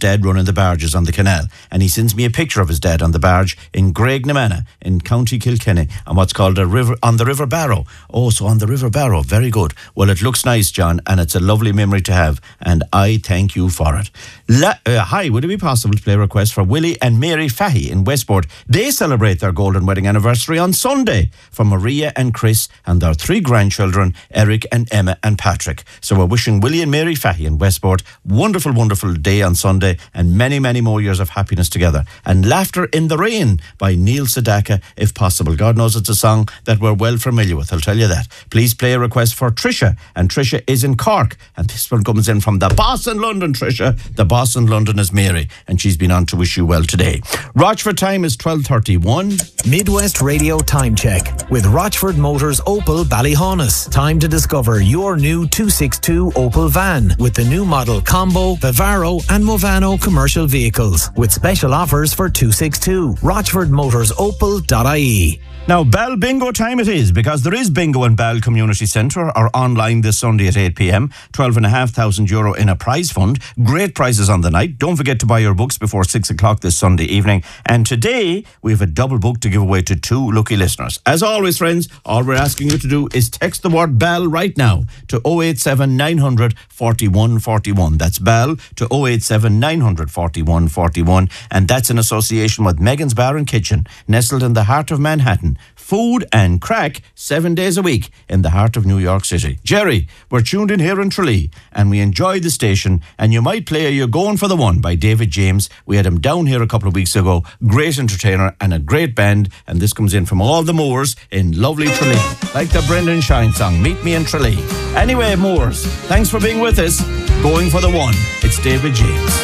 dad running the barges on the canal. And he sends me a picture of his dad on the barge in Graignamanagh in County Kilkenny on what's called a river, on the River Barrow. Oh, so on the River Barrow. Very good. Well, it looks nice, John, and it's a lovely memory to have. And I thank you for it. Hi, would it be possible to play a request for Willie and Mary Fahy in Westport? They celebrate their golden wedding anniversary on Sunday for Maria and Chris and their 3 grandchildren, Eric and Emma and Patrick. So we're wishing Willie and Mary Fahy in Westport wonderful, wonderful day on Sunday and many, many more years of happiness together. And Laughter in the Rain by Neil Sedaka, if possible. God knows it's a song that we're well familiar with, I'll tell you that. Please play a request for Tricia, and Tricia is in Cork, and this one comes in from the boss in London, Tricia. The boss in London is Mary, and she's been on to wish you well today. Rochford time is 12:31. Midwest Radio Time Check with Rochford Motors Opel Ballyhaunis. Time to discover your new 262 Opel van with the new model Combo, Vivaro and Movano commercial vehicles with special offers for 262. RochfordMotorsOpel.ie. Now, Bell Bingo time it is, because there is bingo in Bell Community Centre or online this Sunday at 8 p.m. €12,500 in a prize fund. Great prizes on the night. Don't forget to buy your books before 6 o'clock this Sunday evening. And today, we have a double book to give away to 2 lucky listeners. As always, friends, all we're asking you to do is text the word Bell right now to 087 900 41 41. That's Bell to 087 900 41 41. And that's in association with Megan's Bar and Kitchen, nestled in the heart of Manhattan. Food and crack 7 days a week in the heart of New York City. Jerry, we're tuned in here in Tralee and we enjoy the station, and you might play You're Going for the One by David James. We had him down here a couple of weeks ago. Great entertainer and a great band, and this comes in from all the Moors in lovely Tralee. Like the Brendan Shine song, Meet Me in Tralee. Anyway, Moors, thanks for being with us. Going for the One. It's David James.